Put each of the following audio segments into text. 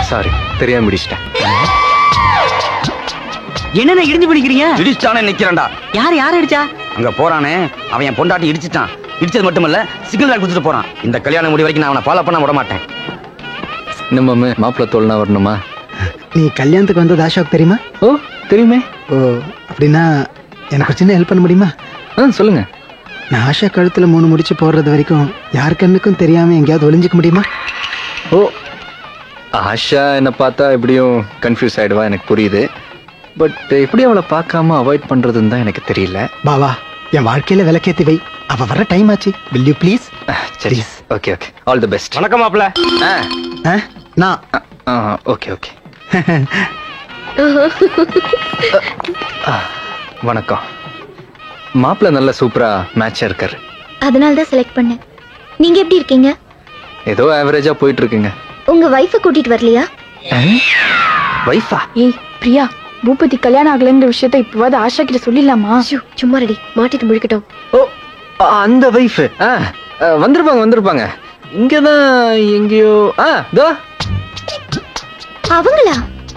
Sorry, தெரியாம பிடிச்சிட்டேன். என்னென்ன இடிஞ்சு பிடிக்கிறீங்க? இடிச்சானே நிக்கிறேன்டா. யார் அடிச்சா? அங்க போறானே அவன் என் பொண்டாட்டி இடிச்சிட்டான். இடிச்சது மட்டுமல்ல சிக்னல் லைட் கொடுத்துட்டு போறான். இந்த கல்யாணம் முடி வரைக்கும் நான் அவனை ஃபாலோ பண்ண விட மாட்டேன். நம்ம மாப்பிள்ள தோல்னா வரணுமா? நீ கல்யாணத்துக்கு வந்தது அசோக் தெரியுமா? ஓ தெரியுமே. ஓ அப்படின்னா எனக்கு ஒரு சின்ன ஹெல்ப் பண்ண முடியுமா? சொல்லுங்க. நான் ஆஷா கழுத்துல 3 முடிச்சு போடுறது வரைக்கும் யார் கண்ணுக்கும் தெரியாம எங்கேயாவது ஒளிஞ்சிக்க முடியுமா? ஓ ஆஷா என்ன பார்த்தா எப்படியும் கன்ஃபியூஸ் ஆயிடுவா, எனக்கு புரியுது. பட் எப்படி அவளை பார்க்காம அவாய்ட் பண்றதுன்னு தான் எனக்கு தெரியல. பாவா, என் வாழ்க்கையில விளக்கேத்தி வை. அவ வர டைம் ஆச்சு. will you please? சரி, okay okay, all the best. வணக்கம் மாப்பிள்ள. நான் ஓகே ஓகே. வணக்கம். மாப்பிள்ள நல்ல சூப்பரா மேட்சா இருக்காரு. அதனால தான் செலக்ட் பண்ணேன். நீங்க எப்படி இருக்கீங்க? ஏதோ ஆவரேஜா போயிட்டு இருக்குங்க. உங்க வைஃபை கூட்டிட்டு வரலையா? வைஃபா? ஏய் பிரியா, பூபதி கல்யாணம் ஆகலன்ற விஷயத்த இப்பவாது ஆஷா கிட்ட சொல்லிடலாமா? சும்மா ரெடி, மாட்டிட்டு முழிக்கட்டும். ஓ அந்த வைஃப் வந்திருப்பாங்க. இங்கதான் எங்கேயோ. தோ அவங்களா?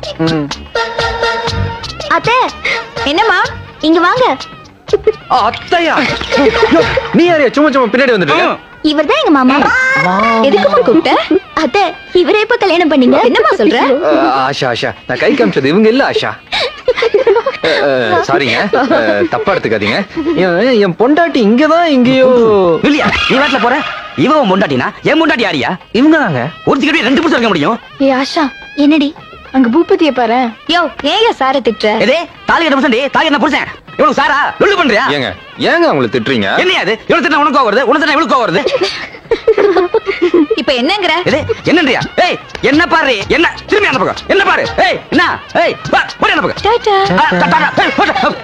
அத்தை, என்னம்மா இங்க வாங்க. அத்தையா? நீ யாரையா சும்மா பின்னாடி வந்துட்டு? இவர்தான் எங்க மாமா. எதுக்குமா கூப்பிட்ட? அத்தை, இவரே எப்ப கல்யாணம் பண்ணீங்க? என்னம்மா சொல்ற? ஆஷா, நான் கை காமிச்சது இவங்க இல்ல ஆஷா. சாரிங்க, தப்பா எடுத்துக்காதீங்க. என் பொண்டாட்டி இங்கதான் எங்கேயோ. இல்லையா நீ வாட்ல போற? இவன் பொண்டாட்டினா என் பொண்டாட்டி யாரியா? இவங்க தாங்க. ஒரு சிக்கடி 2 புருஷன் இருக்க முடியும். ஏய் ஆஷா, என்னடி அங்க பூபதியை பாரு. யோ, ஏயா சார திட்டுற? எதே தாலி கட்ட புருஷன் தாலி கட்ட புருஷன் இவனுக்கு சாரா லொல்லு பண்றியா? ஏங்க அவங்களை திட்டுறீங்க? என்னையா அது? இவனுக்கு திட்டா உனக்கு வருது, உனக்கு திட்டா இவளுக்கு வருது. இப்ப என்னங்கற? எதே என்னன்றியா? ஏய் என்ன பாரு, என்ன திரும்பி அந்த பக்கம் என்ன பாரு. ஏய் என்ன? ஏய் வா போடி அந்த பக்கம். டாடா. டாடா.